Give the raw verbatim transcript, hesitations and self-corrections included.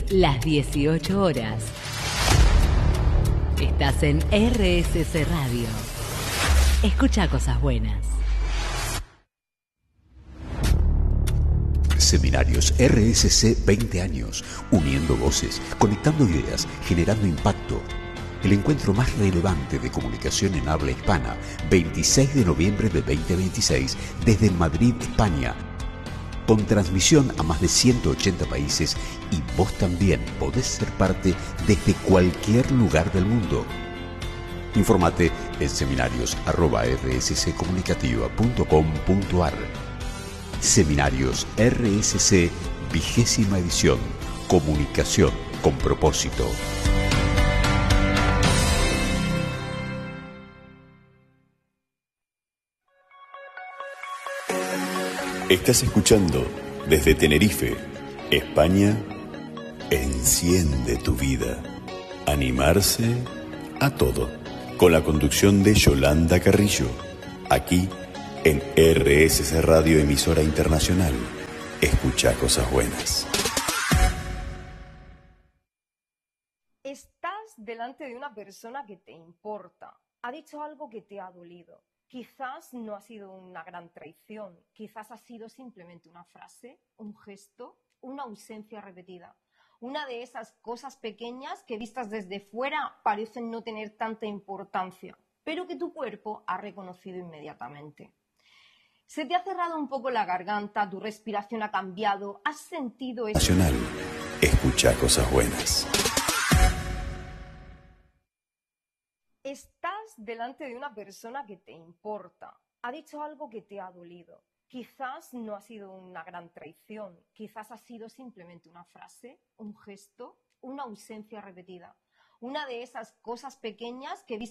Las dieciocho horas. Estás en R S C Radio. Escucha cosas buenas. Seminarios R S C veinte años, uniendo voces, conectando ideas, generando impacto. El encuentro más relevante de comunicación en habla hispana, veintiséis de noviembre de veinte veintiséis, desde Madrid, España. Con transmisión a más de ciento ochenta países y vos también podés ser parte desde cualquier lugar del mundo. Informate en seminarios arroba r s c comunicativa punto com punto a r. Seminarios R S C, vigésima edición. Comunicación con propósito. Estás escuchando desde Tenerife, España, Enciende tu vida. Animarse a todo. Con la conducción de Yolanda Carrillo. Aquí en R S C Radio, emisora internacional. Escucha cosas buenas. Estás delante de una persona que te importa. Ha dicho algo que te ha dolido. Quizás no ha sido una gran traición, quizás ha sido simplemente una frase, un gesto, una ausencia repetida. Una de esas cosas pequeñas que vistas desde fuera parecen no tener tanta importancia, pero que tu cuerpo ha reconocido inmediatamente. Se te ha cerrado un poco la garganta, tu respiración ha cambiado, has sentido eso. Nacional, escucha cosas buenas. Estás delante de una persona que te importa. Ha dicho algo que te ha dolido. Quizás no ha sido una gran traición, quizás ha sido simplemente una frase, un gesto, una ausencia repetida. Una de esas cosas pequeñas que